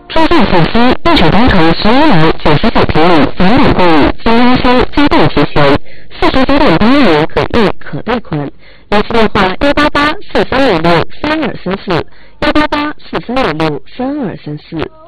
中线信息：一九东城11楼99平米房产公寓将优先机动提前，49.8万元可议可贷款。联系电话18843663234，18843663234。